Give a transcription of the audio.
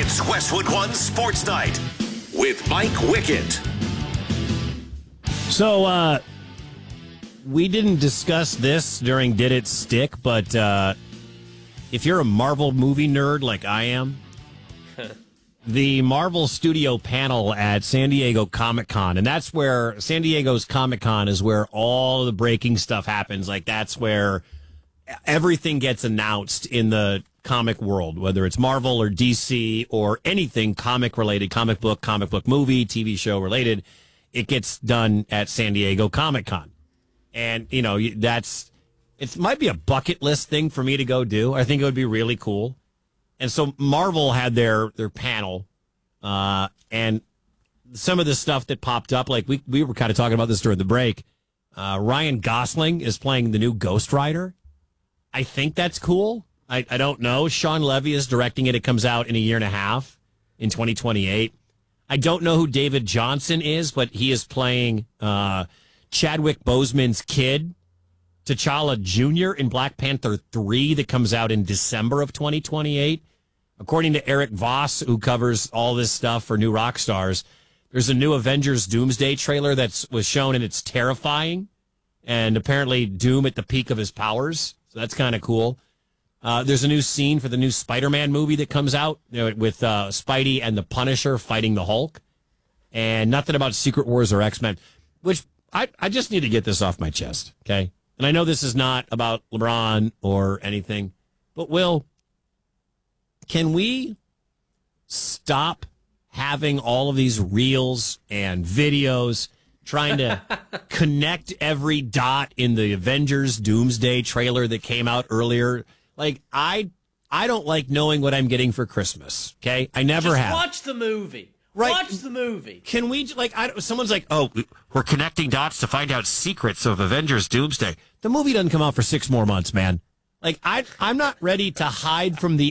It's Westwood One Sports Night with Mike Wickett. So, we didn't discuss this during Did It Stick, but if you're a Marvel movie nerd like I am, the Marvel Studio panel at San Diego Comic-Con, and that's where San Diego's Comic-Con is where all the breaking stuff happens. Like, that's where everything gets announced in the comic world, whether it's Marvel or DC or anything comic related, comic book movie, TV show related, it gets done at San Diego Comic-Con. And, you know, it might be a bucket list thing for me to go do. I think it would be really cool. And so Marvel had their panel, and some of the stuff that popped up, like we were kind of talking about this during the break. Ryan Gosling is playing the new Ghost Rider. I think that's cool. I don't know. Sean Levy is directing it. It comes out in a year and a half, in 2028. I don't know who David Johnson is, but he is playing Chadwick Boseman's kid, T'Challa Jr. in Black Panther 3 that comes out in December of 2028. According to Eric Voss, who covers all this stuff for New Rockstars, there's a new Avengers Doomsday trailer that was shown, and it's terrifying. And apparently Doom at the peak of his powers. So that's kind of cool. There's a new scene for the new Spider-Man movie that comes out with Spidey and the Punisher fighting the Hulk. And nothing about Secret Wars or X-Men, which I just need to get this off my chest, okay? And I know this is not about LeBron or anything, but Will, can we stop having all of these reels and videos trying to connect every dot in the Avengers Doomsday trailer that came out earlier? Like, I don't like knowing what I'm getting for Christmas, okay? I never have. Watch the movie. Right. Watch the movie. Can we, someone's like, oh, we're connecting dots to find out secrets of Avengers Doomsday. The movie doesn't come out for 6 more months, man. Like, I'm not ready to hide from the